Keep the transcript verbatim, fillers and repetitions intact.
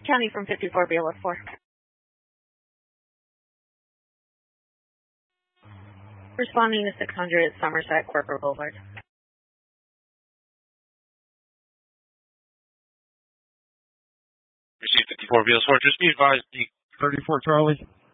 County from fifty-four B L S four. Responding to six hundred Somerset Corporate Boulevard. Receive fifty-four B L S four. Just be advised, the thirty-four Charlie